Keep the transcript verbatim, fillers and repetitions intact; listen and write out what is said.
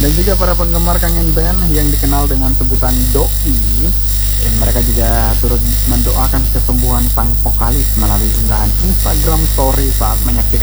Dan juga para penggemar Kangen Band yang dikenal dengan sebutan Doi, eh, mereka juga turut mendoakan kesembuhan sang vokalis melalui unggahan Instagram Story saat menyaksikan